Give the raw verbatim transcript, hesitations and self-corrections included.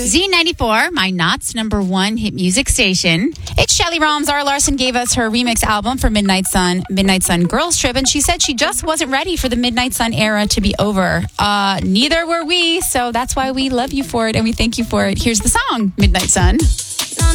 Z ninety-four, my Knott's number one hit music station. It's Shelly Romm. Zara Larsson gave us her remix album for Midnight Sun, Midnight Sun Girls Trip, and she said she just wasn't ready for the Midnight Sun era to be over. Uh, neither were we, so that's why we love you for it and we thank you for it. Here's the song, Midnight Sun.